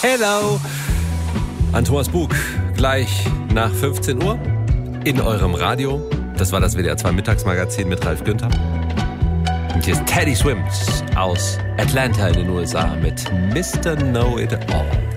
Hello! An Thomas Bug, gleich nach 15 Uhr in eurem Radio. Das war das WDR 2 Mittagsmagazin mit Ralf Günther. Und hier ist Teddy Swims aus Atlanta in den USA mit Mr. Know It All.